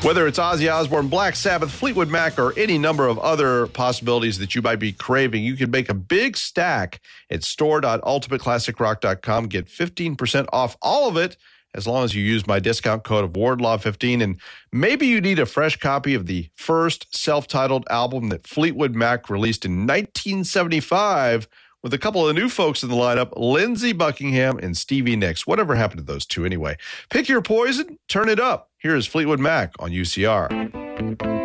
Whether it's Ozzy Osbourne, Black Sabbath, Fleetwood Mac, or any number of other possibilities that you might be craving, you can make a big stack at store.ultimateclassicrock.com. Get 15% off all of it as long as you use my discount code of Wardlaw15. And maybe you need a fresh copy of the first self-titled album that Fleetwood Mac released in 1975 with a couple of new folks in the lineup, Lindsey Buckingham and Stevie Nicks. Whatever happened to those two anyway? Pick your poison, turn it up. Here is Fleetwood Mac on UCR.